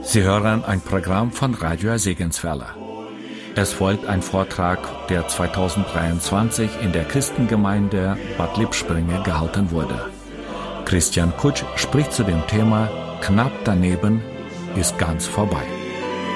Sie hören ein Programm von Radio Segenswelle. Es folgt ein Vortrag, der 2023 in der Christengemeinde Bad Lippspringe gehalten wurde. Christian Kutsch spricht zu dem Thema "Knapp daneben ist ganz vorbei".